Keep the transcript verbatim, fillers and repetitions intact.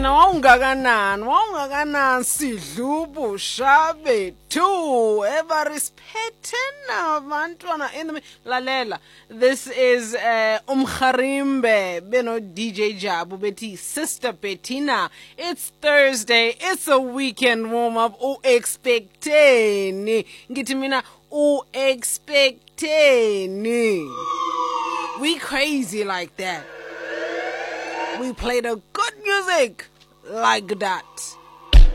wena wawungakanani wawungakanani sidlubu shabe two evarisphethena abantwana in the lalela. This is uh, umkharimbe beno D J Jabu beti Sister Bettina. It's Thursday, it's a weekend warm up. U expecteni ngithi mina u expecteni. We crazy like that. We play the good music like that.